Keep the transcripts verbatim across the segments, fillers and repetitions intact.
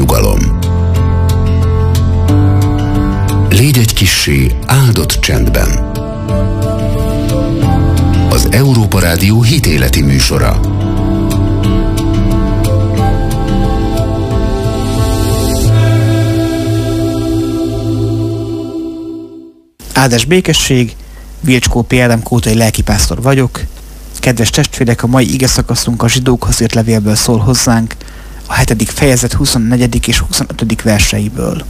nyugalom. Légy egy kissé áldott csendben. Az Európa Rádió hitéleti műsora. Áldás békesség, Vilcskó P. Ádám kótai lelkipásztor vagyok. Kedves testvérek, a mai igeszakaszunk a Zsidókhoz írt levélből szól hozzánk, a hetedik fejezet huszonnegyedik és huszonötödik verseiből.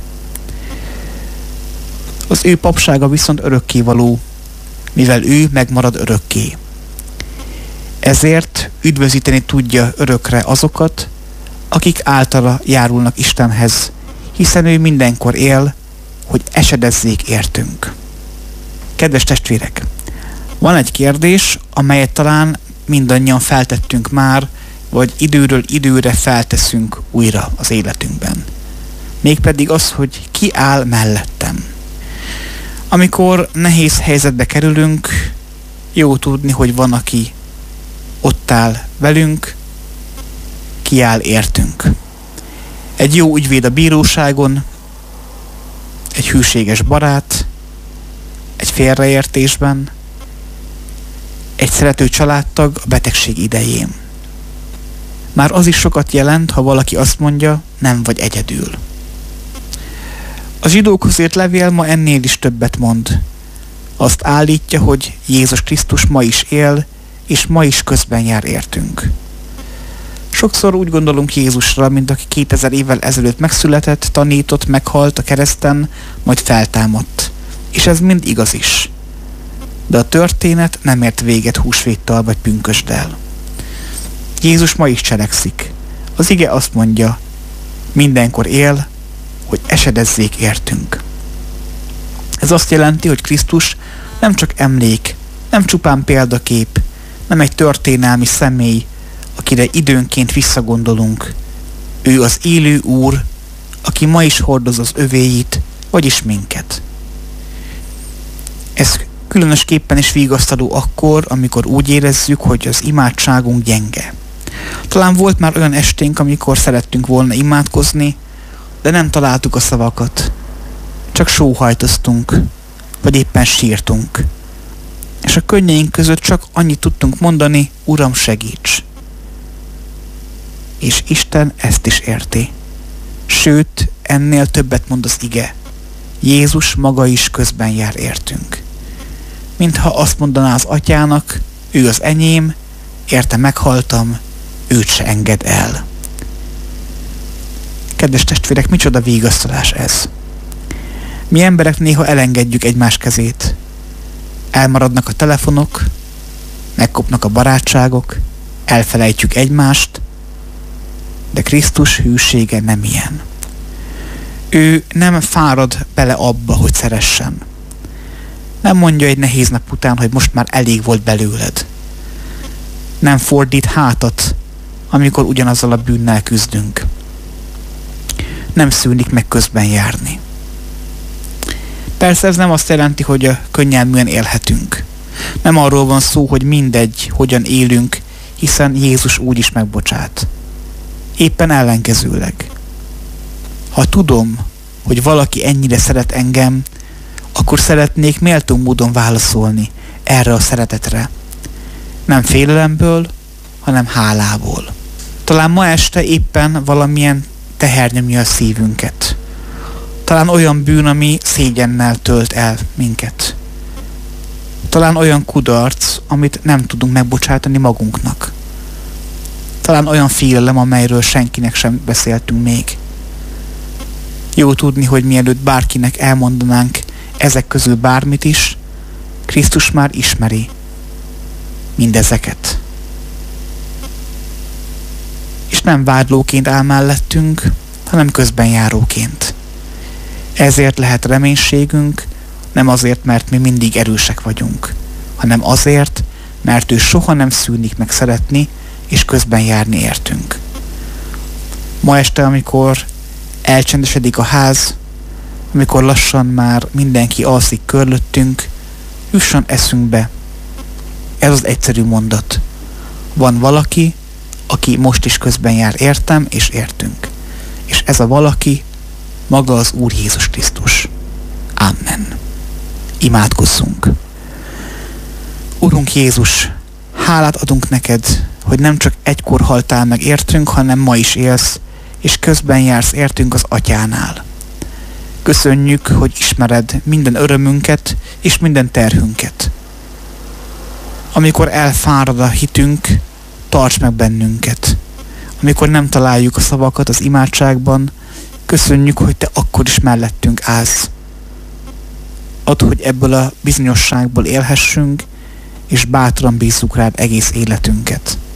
Az ő papsága viszont örökkévaló, mivel ő megmarad örökké. Ezért üdvözíteni tudja örökre azokat, akik általa járulnak Istenhez, hiszen ő mindenkor él, hogy esedezzék értünk. Kedves testvérek, van egy kérdés, amelyet talán mindannyian feltettünk már, vagy időről időre felteszünk újra az életünkben. Mégpedig az, hogy ki áll mellettem. Amikor nehéz helyzetbe kerülünk, jó tudni, hogy van, aki ott áll velünk, ki áll értünk. Egy jó ügyvéd a bíróságon, egy hűséges barát, egy félreértésben, egy szerető családtag a betegség idején. Már az is sokat jelent, ha valaki azt mondja, nem vagy egyedül. A Zsidókhoz írt levél ma ennél is többet mond. Azt állítja, hogy Jézus Krisztus ma is él, és ma is közben jár értünk. Sokszor úgy gondolunk Jézusra, mint aki kétezer évvel ezelőtt megszületett, tanított, meghalt a kereszten, majd feltámadt. És ez mind igaz is. De a történet nem ért véget húsvéttal vagy pünkösddel. Jézus ma is cselekszik. Az ige azt mondja, mindenkor él, hogy esedezzék értünk. Ez azt jelenti, hogy Krisztus nem csak emlék, nem csupán példakép, nem egy történelmi személy, akire időnként visszagondolunk. Ő az élő Úr, aki ma is hordoz az övéit, vagyis minket. Ez különösképpen is vigasztaló akkor, amikor úgy érezzük, hogy az imádságunk gyenge. Talán volt már olyan esténk, amikor szerettünk volna imádkozni, de nem találtuk a szavakat. Csak sóhajtoztunk, vagy éppen sírtunk. És a könnyeink között csak annyit tudtunk mondani, Uram, segíts! És Isten ezt is érti. Sőt, ennél többet mond az ige. Jézus maga is közben jár értünk. Mintha azt mondaná az atyának, ő az enyém, érte meghaltam, őt se enged el. Kedves testvérek, micsoda vigasztalás ez. Mi emberek néha elengedjük egymás kezét. Elmaradnak a telefonok, megkopnak a barátságok, elfelejtjük egymást, de Krisztus hűsége nem ilyen. Ő nem fárad bele abba, hogy szeressen. Nem mondja egy nehéz nap után, hogy most már elég volt belőled. Nem fordít hátat, amikor ugyanazzal a bűnnel küzdünk. Nem szűnik meg közben járni. Persze ez nem azt jelenti, hogy könnyelműen élhetünk. Nem arról van szó, hogy mindegy, hogyan élünk, hiszen Jézus úgy is megbocsát. Éppen ellenkezőleg. Ha tudom, hogy valaki ennyire szeret engem, akkor szeretnék méltó módon válaszolni erre a szeretetre. Nem félelemből, hanem hálából. Talán ma este éppen valamilyen teher nyomja a szívünket. Talán olyan bűn, ami szégyennel tölt el minket. Talán olyan kudarc, amit nem tudunk megbocsátani magunknak. Talán olyan félelem, amelyről senkinek sem beszéltünk még. Jó tudni, hogy mielőtt bárkinek elmondanánk ezek közül bármit is, Krisztus már ismeri mindezeket. És nem vádlóként áll mellettünk, hanem közbenjáróként. Ezért lehet reménységünk, nem azért, mert mi mindig erősek vagyunk, hanem azért, mert ő soha nem szűnik meg szeretni, és közben járni értünk. Ma este, amikor elcsendesedik a ház, amikor lassan már mindenki alszik körülöttünk, jusson eszünkbe ez az egyszerű mondat. Van valaki, aki most is közben jár értem és értünk. és ez a valaki maga az Úr Jézus Krisztus. Amen. Imádkozzunk. Urunk Jézus, hálát adunk neked, hogy nem csak egykor haltál meg értünk, hanem ma is élsz, és közben jársz értünk az Atyánál. Köszönjük, hogy ismered minden örömünket és minden terhünket. Amikor elfárad a hitünk, tarts meg bennünket. Amikor nem találjuk a szavakat az imádságban, köszönjük, hogy te akkor is mellettünk állsz. Add, hogy ebből a bizonyosságból élhessünk, és bátran bízzuk rád egész életünket.